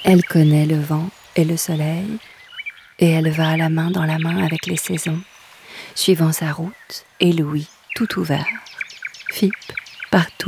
Elle connaît le vent et le soleil, et elle va la main dans la main avec les saisons, suivant sa route et l'ouïe tout ouvert, Fippe partout.